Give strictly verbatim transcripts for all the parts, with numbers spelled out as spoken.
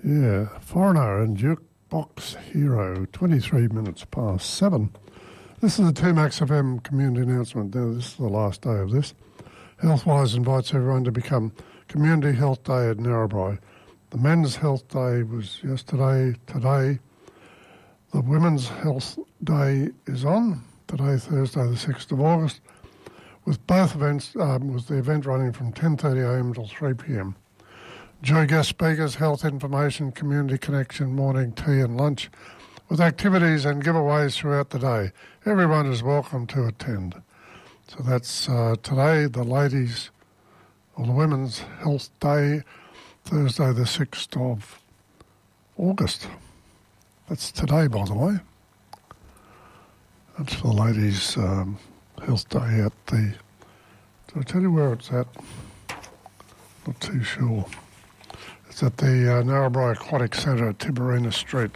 Yeah, Foreigner and Jukebox Hero, twenty-three minutes past seven. This is the two Max F M community announcement. Now, this is the last day of this. Healthwise invites everyone to become Community Health Day at Narrabri. The Men's Health Day was yesterday. Today, the Women's Health Day is on. Today, Thursday, the sixth of August, with both events, um, with the event running from ten thirty a m till three p m. Enjoy guest speakers, health information, community connection, morning tea and lunch, with activities and giveaways throughout the day. Everyone is welcome to attend. So that's uh, today, the ladies, or the Women's Health Day, Thursday the sixth of August. That's today, by the way. That's the ladies' um, Health Day at the... Did I tell you where it's at? Not too sure. It's at the uh, Narrabri Aquatic Centre at Tiberina Street.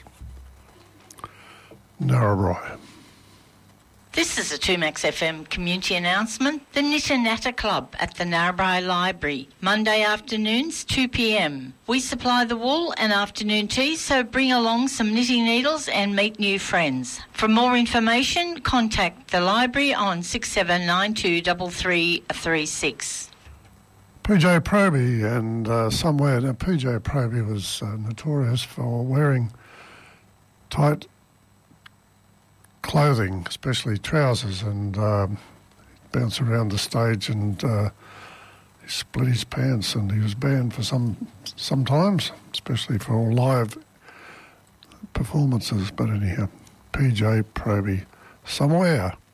Narrabri. This is a two Max F M community announcement. The Knitter Natter Club at the Narrabri Library, Monday afternoons, two p m. We supply the wool and afternoon tea, so bring along some knitting needles and meet new friends. For more information, contact the library on six seven nine two three three three six. P J Proby and uh, somewhere, now P J Proby was uh, notorious for wearing tight clothing, especially trousers, and um, he'd bounce around the stage and uh, he split his pants, and he was banned for some sometimes, especially for live performances. But anyhow, P J Proby, somewhere.